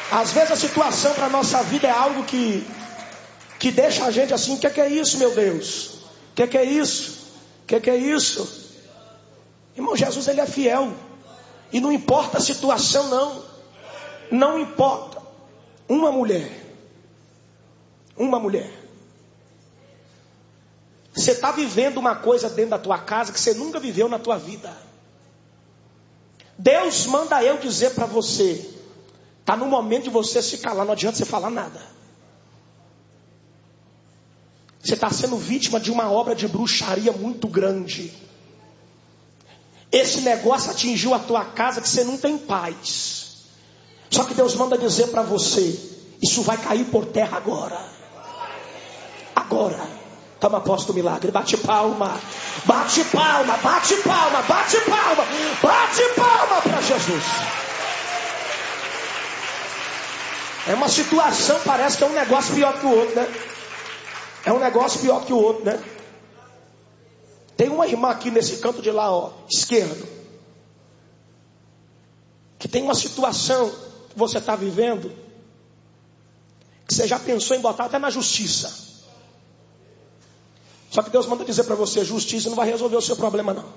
Às vezes a situação para a nossa vida é algo que deixa a gente assim: o que é isso, meu Deus? O que é isso? O que é isso? Irmão, Jesus, ele é fiel. E não importa a situação, não. Não importa. Uma mulher. Você está vivendo uma coisa dentro da tua casa que você nunca viveu na tua vida. Deus manda eu dizer para você: está no momento de você se calar, não adianta você falar nada. Você está sendo vítima de uma obra de bruxaria muito grande. Esse negócio atingiu a tua casa que você não tem paz. Só que Deus manda dizer para você: isso vai cair por terra agora. Agora. Toma posse do milagre. Bate palma. Bate palma. Bate palma. Bate palma. Bate palma para Jesus. É uma situação, parece que é um negócio pior que o outro, né? É um negócio pior que o outro, né? Tem uma irmã aqui nesse canto de lá, ó, esquerdo, que tem uma situação que você está vivendo, que você já pensou em botar até na justiça. Só que Deus manda dizer para você: justiça não vai resolver o seu problema, não.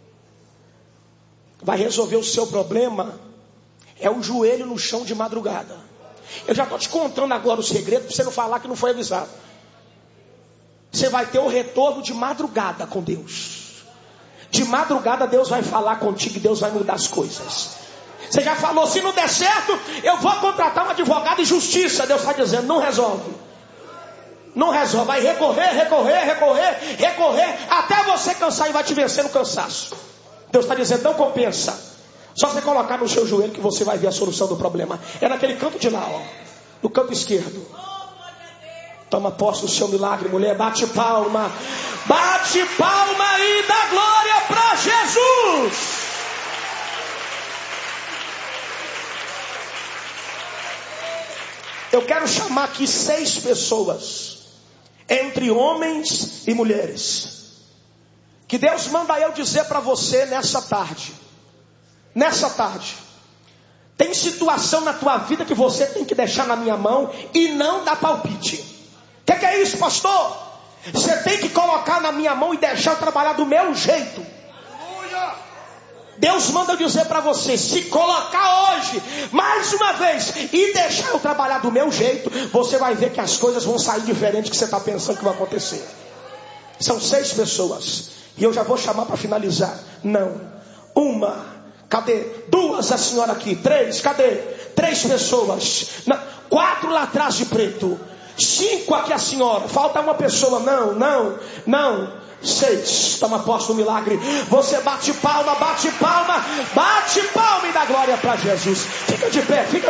Vai resolver o seu problema é o joelho no chão de madrugada. Eu já estou te contando agora o segredo, para você não falar que não foi avisado. Você vai ter o retorno de madrugada com Deus. De madrugada Deus vai falar contigo e Deus vai mudar as coisas. Você já falou: se não der certo, eu vou contratar um advogado de justiça. Deus está dizendo: não resolve. Não resolve. Vai recorrer, até você cansar e vai te vencer no cansaço. Deus está dizendo: não compensa. Só você colocar no seu joelho que você vai ver a solução do problema. É naquele canto de lá, ó, no canto esquerdo. Toma posse do seu milagre, mulher. Bate palma. Bate palma e dá glória para Jesus. Eu quero chamar aqui 6 pessoas, entre homens e mulheres, que Deus manda eu dizer para você nessa tarde. Nessa tarde. Tem situação na tua vida que você tem que deixar na minha mão e não dar palpite. O que é isso, pastor? Você tem que colocar na minha mão e deixar eu trabalhar do meu jeito. Deus manda eu dizer para você: se colocar hoje, mais uma vez, e deixar eu trabalhar do meu jeito, você vai ver que as coisas vão sair diferente do que você está pensando que vai acontecer. São 6 pessoas. E eu já vou chamar para finalizar. Não. 1. Cadê? 2, a senhora aqui. 3, cadê? 3 pessoas. 4 lá atrás de preto. 5 aqui a senhora. Falta uma pessoa. Não. 6. Toma posse do milagre. Você bate palma e dá glória para Jesus. Fica de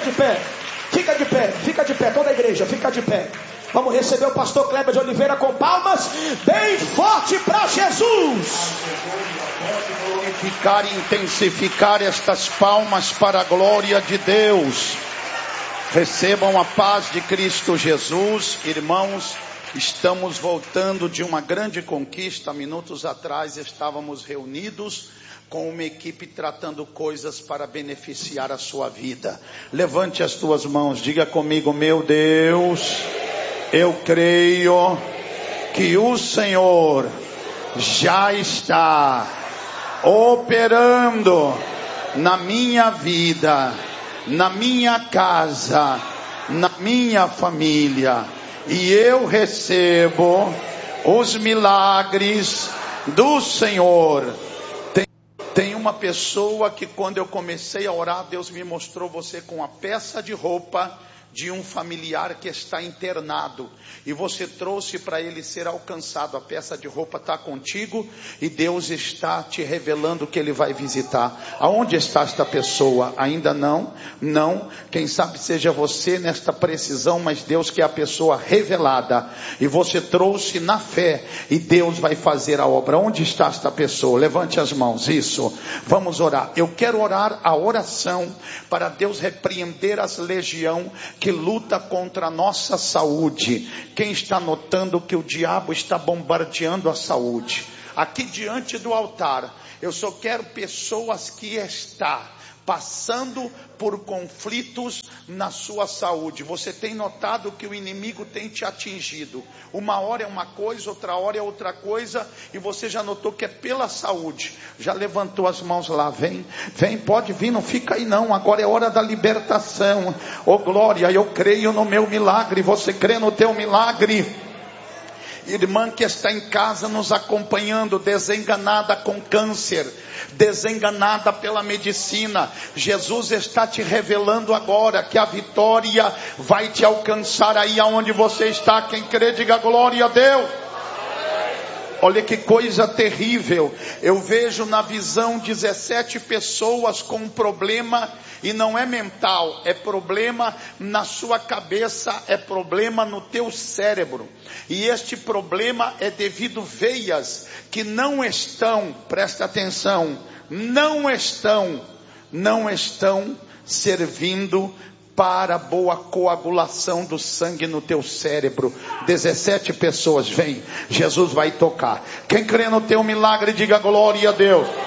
pé. Toda a igreja, fica de pé. Vamos receber o pastor Kleber de Oliveira com palmas bem forte para Jesus. Glorificar e intensificar estas palmas para a glória de Deus. Recebam a paz de Cristo Jesus. Irmãos, estamos voltando de uma grande conquista. Minutos atrás estávamos reunidos com uma equipe tratando coisas para beneficiar a sua vida. Levante as tuas mãos, diga comigo: meu Deus, eu creio que o Senhor já está operando na minha vida, na minha casa, na minha família, e eu recebo os milagres do Senhor. Tem uma pessoa que, quando eu comecei a orar, Deus me mostrou você com a peça de roupa de um familiar que está internado, e você trouxe para ele ser alcançado. A peça de roupa está contigo e Deus está te revelando que ele vai visitar. Aonde está esta pessoa? Ainda não. Quem sabe seja você nesta precisão, mas Deus quer a pessoa revelada, e você trouxe na fé, e Deus vai fazer a obra. Onde está esta pessoa? Levante as mãos. Isso, vamos orar. Eu quero orar a oração para Deus repreender as legiões que luta contra a nossa saúde. Quem está notando que o diabo está bombardeando a saúde? Aqui diante do altar, eu só quero pessoas que estão passando por conflitos na sua saúde. Você tem notado que o inimigo tem te atingido. Uma hora é uma coisa, outra hora é outra coisa, e você já notou que é pela saúde. Já levantou as mãos lá, vem, pode vir, não fica aí não, agora é hora da libertação. Oh glória, eu creio no meu milagre, você crê no teu milagre? Irmã que está em casa nos acompanhando, desenganada com câncer, desenganada pela medicina, Jesus está te revelando agora que a vitória vai te alcançar aí aonde você está. Quem crê, diga glória a Deus. Olha que coisa terrível, eu vejo na visão 17 pessoas com um problema, e não é mental, é problema na sua cabeça, é problema no teu cérebro, e este problema é devido a veias que não estão, presta atenção, não estão servindo para boa coagulação do sangue no teu cérebro. 17 pessoas, vem, Jesus vai tocar. Quem crê no teu milagre, diga glória a Deus.